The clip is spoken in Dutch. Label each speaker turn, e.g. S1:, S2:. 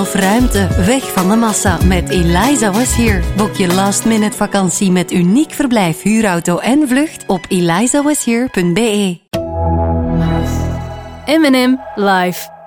S1: Of ruimte, weg van de massa met Eliza Was Here. Boek je last-minute vakantie met uniek verblijf, huurauto en vlucht op elizawashere.be.
S2: M&M live.